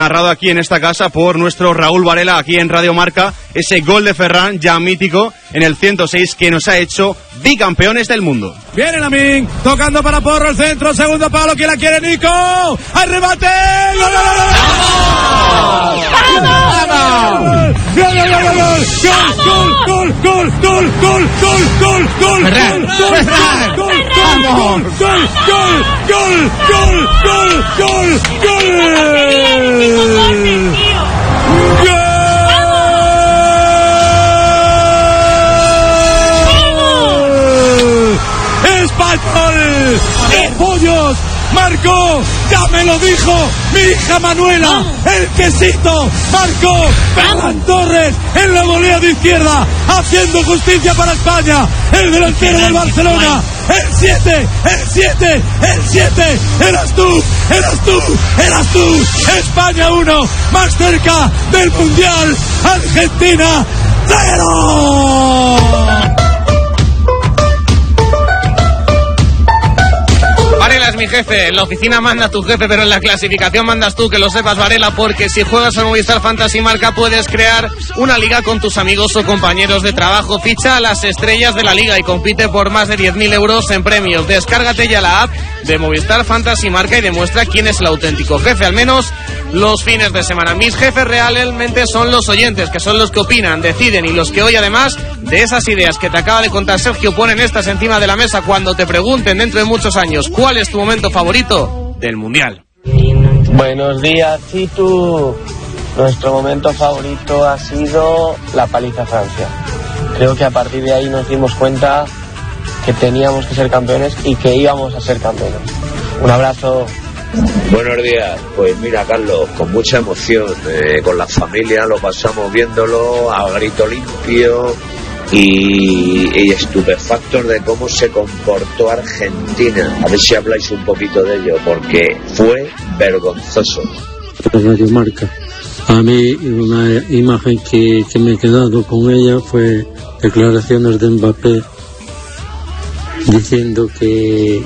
Narrado aquí en esta casa por nuestro Raúl Varela, aquí en Radio Marca, ese gol de Ferran, ya mítico, en el 106, que nos ha hecho bicampeones del mundo. Viene Lamine, tocando para Porro, el centro, segundo palo, que la quiere Nico, ¡al remate! ¡Gol! ¡Español! ¡Pollos! ¡Marcó! ¡Ya me lo dijo mi hija Manuela! ¡El quesito! ¡Marcó! ¡Ferran Torres! En la volea de izquierda, haciendo justicia para España. El delantero del Barcelona. ¡El 7! ¡Eras tú! España 1, más cerca del Mundial. Argentina 0. Varela es mi jefe, en la oficina manda tu jefe, pero en la clasificación mandas tú, que lo sepas, Varela, porque si juegas al Movistar Fantasy Marca puedes crear una liga con tus amigos o compañeros de trabajo. Ficha a las estrellas de la liga y compite por más de 10.000 euros en premios. Descárgate ya la app de Movistar Fantasy Marca y demuestra quién es el auténtico jefe, al menos los fines de semana. Mis jefes realmente son los oyentes, que son los que opinan, deciden y los que hoy, además de esas ideas que te acaba de contar Sergio, ponen estas encima de la mesa cuando te pregunten dentro de muchos años ¿cuál es tu momento favorito del Mundial? Buenos días, Chitu. Nuestro momento favorito ha sido la paliza a Francia. Creo que a partir de ahí nos dimos cuenta que teníamos que ser campeones y que íbamos a ser campeones. Un abrazo. Buenos días, pues mira, Carlos, con mucha emoción, con la familia lo pasamos viéndolo a grito limpio y estupefactos de cómo se comportó Argentina. A ver si habláis un poquito de ello, porque fue vergonzoso. Radio Marca. A mí una imagen que me he quedado con ella fue declaraciones de Mbappé diciendo que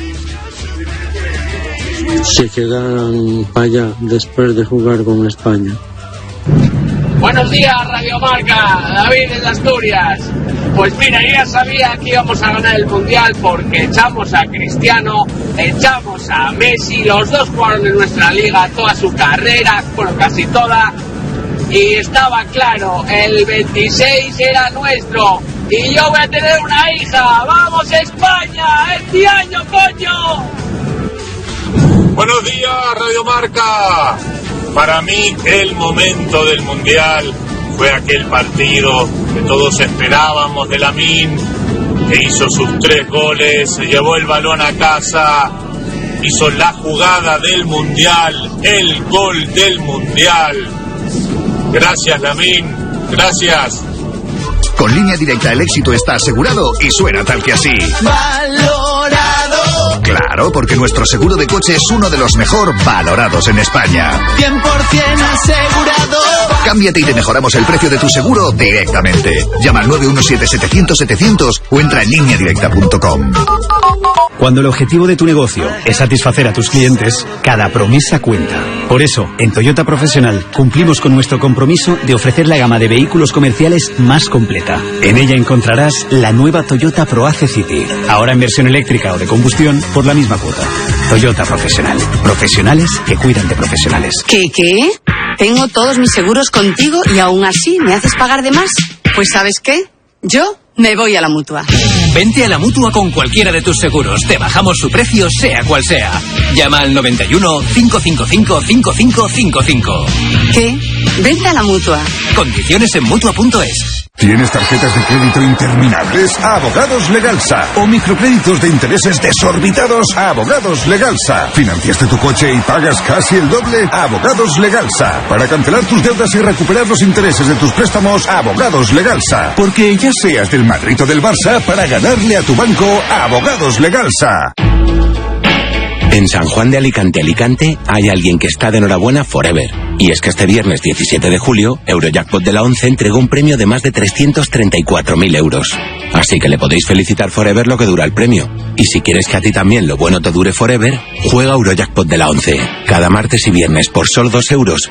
se quedaran allá después de jugar con España. Buenos días, Radio Marca, David desde Asturias. Pues mira, yo ya sabía que íbamos a ganar el Mundial porque echamos a Cristiano, echamos a Messi, los dos jugaron en nuestra liga toda su carrera, bueno, casi toda, y estaba claro, el 26 era nuestro, y yo voy a tener una hija. ¡Vamos España! ¡Este año, coño! Buenos días, Radio Marca. Para mí el momento del Mundial fue aquel partido que todos esperábamos de Lamine, que hizo sus 3 goles, se llevó el balón a casa, hizo la jugada del Mundial, el gol del Mundial. Gracias, Lamine, gracias. Con Línea Directa el éxito está asegurado y suena tal que así. ¡Valorado! Claro, porque nuestro seguro de coche es uno de los mejor valorados en España. 100% asegurado. Cámbiate y te mejoramos el precio de tu seguro directamente. Llama al 917-700-700 o entra en lineadirecta.com. Cuando el objetivo de tu negocio es satisfacer a tus clientes, cada promesa cuenta. Por eso, en Toyota Profesional cumplimos con nuestro compromiso de ofrecer la gama de vehículos comerciales más completa. En ella encontrarás la nueva Toyota ProAce City, ahora en versión eléctrica o de combustión por la misma cuota. Toyota Profesional. Profesionales que cuidan de profesionales. ¿Qué? Tengo todos mis seguros contigo y aún así me haces pagar de más. Pues ¿sabes qué? Yo me voy a la Mutua. Vente a la Mutua con cualquiera de tus seguros. Te bajamos su precio, sea cual sea. Llama al 91 555 5555. ¿Qué? Vente a la Mutua. Condiciones en Mutua.es. ¿Tienes tarjetas de crédito interminables? Abogados Legalsa. ¿O microcréditos de intereses desorbitados? Abogados Legalsa. ¿Financiaste tu coche y pagas casi el doble? Abogados Legalsa. Para cancelar tus deudas y recuperar los intereses de tus préstamos, Abogados Legalsa. Porque ya seas del Madrid o del Barça, para ganarle a tu banco, Abogados Legalsa. En San Juan de Alicante, hay alguien que está de enhorabuena forever. Y es que este viernes 17 de julio, Eurojackpot de la 11 entregó un premio de más de 334.000 euros. Así que le podéis felicitar forever lo que dura el premio. Y si quieres que a ti también lo bueno te dure forever, juega Eurojackpot de la 11. Cada martes y viernes por solo 2 euros